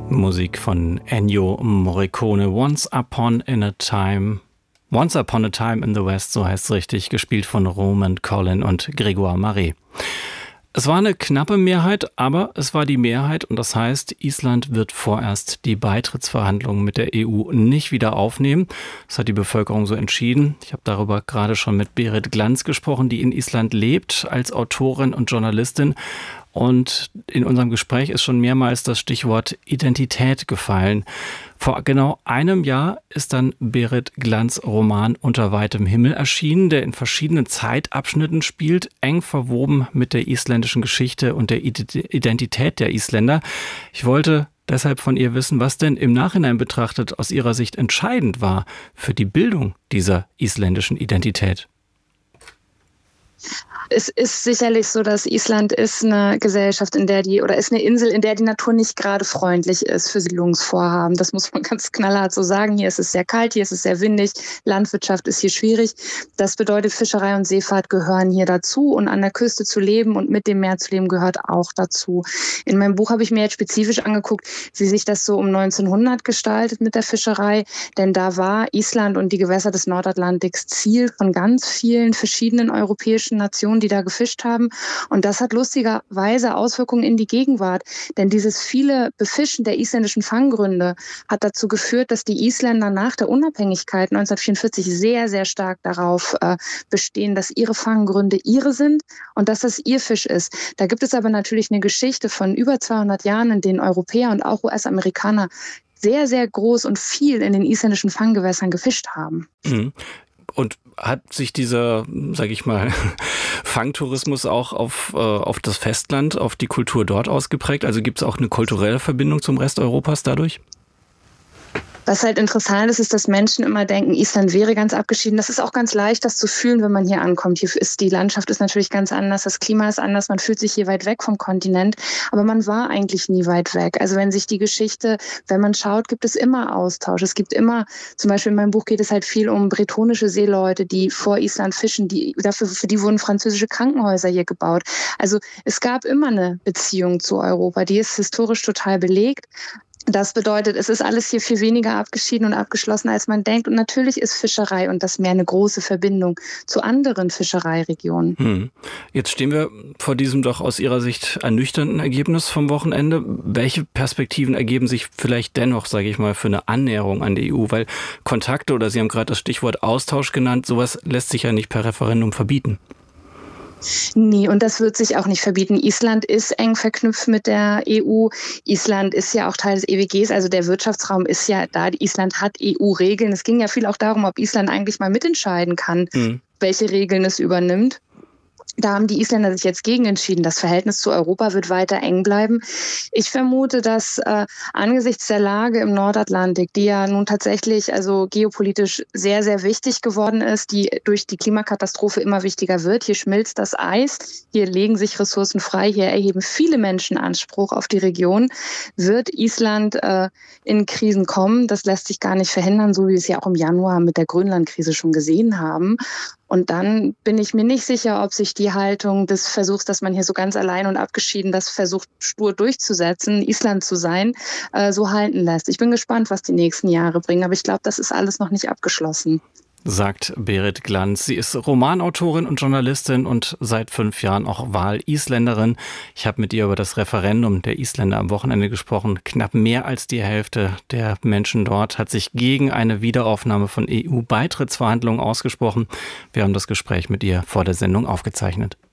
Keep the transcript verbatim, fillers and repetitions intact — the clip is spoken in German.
Musik von Ennio Morricone, Once Upon a Time. Once Upon a Time in the West, so heißt es richtig, gespielt von Roman Collin und Grégoire Marais. Es war eine knappe Mehrheit, aber es war die Mehrheit und das heißt, Island wird vorerst die Beitrittsverhandlungen mit der E U nicht wieder aufnehmen. Das hat die Bevölkerung so entschieden. Ich habe darüber gerade schon mit Berit Glanz gesprochen, die in Island lebt, als Autorin und Journalistin. Und in unserem Gespräch ist schon mehrmals das Stichwort Identität gefallen. Vor genau einem Jahr ist dann Berit Glanz' Roman Unter weitem Himmel erschienen, der in verschiedenen Zeitabschnitten spielt, eng verwoben mit der isländischen Geschichte und der Identität der Isländer. Ich wollte deshalb von ihr wissen, was denn im Nachhinein betrachtet aus ihrer Sicht entscheidend war für die Bildung dieser isländischen Identität. Es ist sicherlich so, dass Island ist eine Gesellschaft, in der die, oder ist eine Insel, in der die Natur nicht gerade freundlich ist für Siedlungsvorhaben. Das muss man ganz knallhart so sagen. Hier ist es sehr kalt, hier ist es sehr windig, Landwirtschaft ist hier schwierig. Das bedeutet, Fischerei und Seefahrt gehören hier dazu und an der Küste zu leben und mit dem Meer zu leben gehört auch dazu. In meinem Buch habe ich mir jetzt spezifisch angeguckt, wie sich das so um neunzehnhundert gestaltet mit der Fischerei, denn da war Island und die Gewässer des Nordatlantiks Ziel von ganz vielen verschiedenen europäischen Nationen, die da gefischt haben. Und das hat lustigerweise Auswirkungen in die Gegenwart. Denn dieses viele Befischen der isländischen Fanggründe hat dazu geführt, dass die Isländer nach der Unabhängigkeit neunzehnhundertvierundvierzig sehr, sehr stark darauf äh, bestehen, dass ihre Fanggründe ihre sind und dass das ihr Fisch ist. Da gibt es aber natürlich eine Geschichte von über zweihundert Jahren, in denen Europäer und auch U S-Amerikaner sehr, sehr groß und viel in den isländischen Fanggewässern gefischt haben. Mhm. Und hat sich dieser, sage ich mal, Fangtourismus auch auf, äh, auf das Festland, auf die Kultur dort ausgeprägt? Also gibt es auch eine kulturelle Verbindung zum Rest Europas dadurch? Was halt interessant ist, ist, dass Menschen immer denken, Island wäre ganz abgeschieden. Das ist auch ganz leicht, das zu fühlen, wenn man hier ankommt. Hier ist die Landschaft ist natürlich ganz anders, das Klima ist anders, man fühlt sich hier weit weg vom Kontinent, aber man war eigentlich nie weit weg. Also wenn sich die Geschichte, wenn man schaut, gibt es immer Austausch. Es gibt immer, zum Beispiel in meinem Buch geht es halt viel um bretonische Seeleute, die vor Island fischen, die dafür für die wurden französische Krankenhäuser hier gebaut. Also es gab immer eine Beziehung zu Europa, die ist historisch total belegt. Das bedeutet, es ist alles hier viel weniger abgeschieden und abgeschlossen, als man denkt. Und natürlich ist Fischerei und das Meer eine große Verbindung zu anderen Fischereiregionen. Hm. Jetzt stehen wir vor diesem doch aus Ihrer Sicht ernüchternden Ergebnis vom Wochenende. Welche Perspektiven ergeben sich vielleicht dennoch, sage ich mal, für eine Annäherung an die E U? Weil Kontakte, oder Sie haben gerade das Stichwort Austausch genannt, sowas lässt sich ja nicht per Referendum verbieten. Nee, und das wird sich auch nicht verbieten. Island ist eng verknüpft mit der E U. Island ist ja auch Teil des E W Gs, also der Wirtschaftsraum ist ja da. Island hat E U-Regeln. Es ging ja viel auch darum, ob Island eigentlich mal mitentscheiden kann, mhm. welche Regeln es übernimmt. Da haben die Isländer sich jetzt gegen entschieden. Das Verhältnis zu Europa wird weiter eng bleiben. Ich vermute, dass äh, angesichts der Lage im Nordatlantik, die ja nun tatsächlich also geopolitisch sehr, sehr wichtig geworden ist, die durch die Klimakatastrophe immer wichtiger wird. Hier schmilzt das Eis, hier legen sich Ressourcen frei, hier erheben viele Menschen Anspruch auf die Region. Wird Island äh, in Krisen kommen? Das lässt sich gar nicht verhindern, so wie wir es ja auch im Januar mit der Grönlandkrise schon gesehen haben. Und dann bin ich mir nicht sicher, ob sich die Haltung des Versuchs, dass man hier so ganz allein und abgeschieden das versucht, stur durchzusetzen, Island zu sein, äh, so halten lässt. Ich bin gespannt, was die nächsten Jahre bringen, aber ich glaube, das ist alles noch nicht abgeschlossen. Sagt Berit Glanz. Sie ist Romanautorin und Journalistin und seit fünf Jahren auch Wahl-Isländerin. Ich habe mit ihr über das Referendum der Isländer am Wochenende gesprochen. Knapp mehr als die Hälfte der Menschen dort hat sich gegen eine Wiederaufnahme von E U-Beitrittsverhandlungen ausgesprochen. Wir haben das Gespräch mit ihr vor der Sendung aufgezeichnet.